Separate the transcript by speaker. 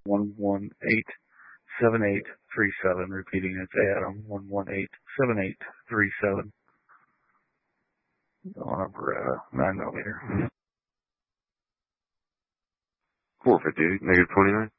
Speaker 1: 1187837. Repeating, it's Adam 1187837 on a Beretta 9mm.
Speaker 2: 458, -29.